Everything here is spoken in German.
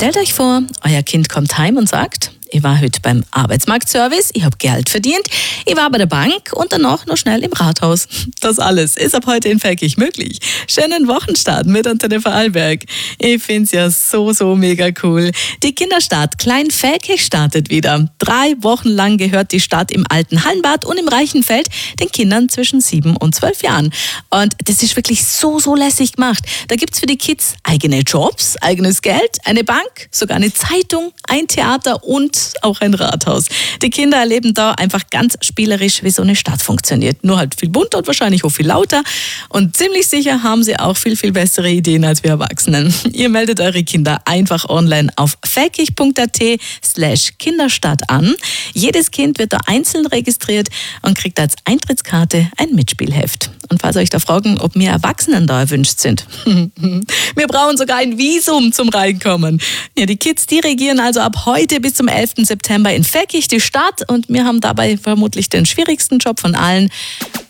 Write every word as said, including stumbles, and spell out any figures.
Stellt euch vor, euer Kind kommt heim und sagt: Ich war heute beim Arbeitsmarktservice, ich habe Geld verdient, ich war bei der Bank und danach noch schnell im Rathaus. Das alles ist ab heute in Feldkirch möglich. Schönen Wochenstart mit Antenne Vorarlberg. Ich find's ja so, so mega cool. Die Kinderstadt Klein Feldkirch startet wieder. Drei Wochen lang gehört die Stadt im alten Hallenbad und im Reichenfeld den Kindern zwischen sieben und zwölf Jahren. Und das ist wirklich so, so lässig gemacht. Da gibt's für die Kids eigene Jobs, eigenes Geld, eine Bank, sogar eine Zeitung, ein Theater und auch ein Rathaus. Die Kinder erleben da einfach ganz spielerisch, wie so eine Stadt funktioniert. Nur halt viel bunter und wahrscheinlich auch viel lauter. Und ziemlich sicher haben sie auch viel, viel bessere Ideen als wir Erwachsenen. Ihr meldet eure Kinder einfach online auf feldkirch.at slash Kinderstadt an. Jedes Kind wird da einzeln registriert und kriegt als Eintrittskarte ein Mitspielheft. Und falls euch da fragen, ob wir Erwachsenen da erwünscht sind. Wir brauchen sogar ein Visum zum Reinkommen. Ja, die Kids, die regieren also ab heute bis zum elften September in Feldkirch die Stadt und wir haben dabei vermutlich den schwierigsten Job von allen.